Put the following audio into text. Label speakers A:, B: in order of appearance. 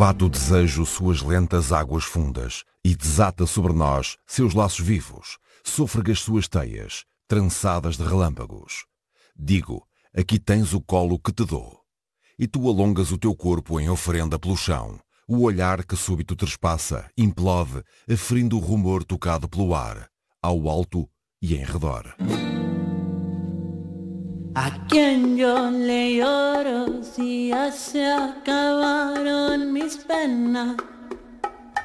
A: Bate o desejo suas lentas águas fundas e desata sobre nós seus laços vivos, sôfregas suas teias, trançadas de relâmpagos. Digo, aqui tens o colo que te dou. E tu alongas o teu corpo em oferenda pelo chão, o olhar que súbito trespassa, implode, aferindo o rumor tocado pelo ar, ao alto e em redor.
B: ¿A quién yo le lloro si ya se acabaron mis penas?